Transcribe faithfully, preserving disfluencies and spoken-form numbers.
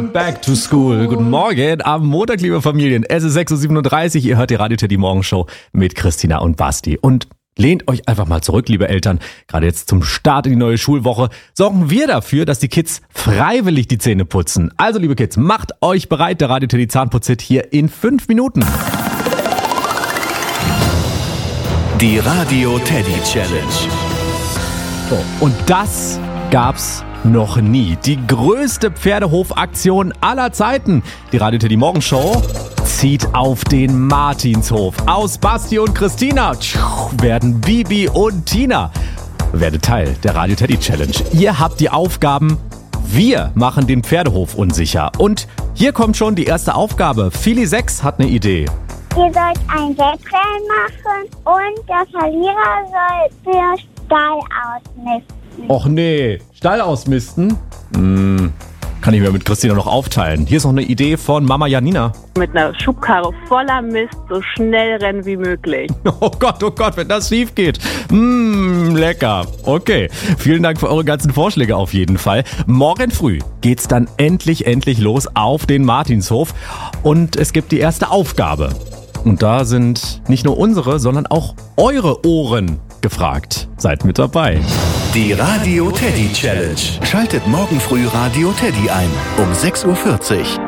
Back to School. Guten Morgen am Montag, liebe Familien. Es ist sechs Uhr siebenunddreißig. Ihr hört die Radio Teddy Morgenshow mit Christina und Basti. Und lehnt euch einfach mal zurück, liebe Eltern. Gerade jetzt zum Start in die neue Schulwoche sorgen wir dafür, dass die Kids freiwillig die Zähne putzen. Also, liebe Kids, macht euch bereit. Der Radio Teddy Zahnputz-Hit hier in fünf Minuten. Die Radio Teddy Challenge. So, und das gab's noch nie. Die größte Pferdehofaktion aller Zeiten. Die Radio Teddy Morgenshow zieht auf den Martinshof. Aus Basti und Christina werden Bibi und Tina. Werdet Teil der Radio Teddy Challenge. Ihr habt die Aufgaben, wir machen den Pferdehof unsicher. Und hier kommt schon die erste Aufgabe. Fili sechs hat eine Idee. Ihr sollt ein Wettrennen machen und der Verlierer soll für Stall ausmisten. Och nee, Stall ausmisten? Hm, kann ich mir mit Christina noch aufteilen. Hier ist noch eine Idee von Mama Janina. Mit einer Schubkarre voller Mist so schnell rennen wie möglich. Oh Gott, oh Gott, wenn das schief geht. Mmh, lecker. Okay, vielen Dank für eure ganzen Vorschläge auf jeden Fall. Morgen früh geht's dann endlich, endlich los auf den Martinshof. Und es gibt die erste Aufgabe. Und da sind nicht nur unsere, sondern auch eure Ohren gefragt. Seid mit dabei. Die Radio Teddy Challenge. Schaltet morgen früh Radio Teddy ein um sechs Uhr vierzig.